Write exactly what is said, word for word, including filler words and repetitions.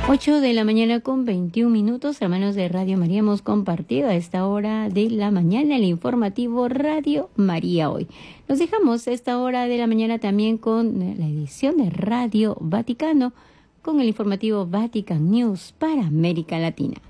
ocho de la mañana con veintiún minutos, hermanos de Radio María, hemos compartido a esta hora de la mañana el informativo Radio María Hoy. Nos dejamos a esta hora de la mañana también con la edición de Radio Vaticano, con el informativo Vatican News para América Latina.